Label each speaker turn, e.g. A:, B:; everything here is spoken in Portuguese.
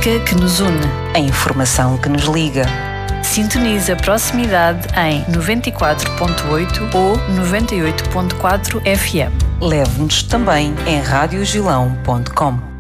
A: música que nos une,
B: a informação que nos liga.
A: Sintoniza a proximidade em 94.8 ou 98.4 FM.
B: Leve-nos também em radiogilão.com.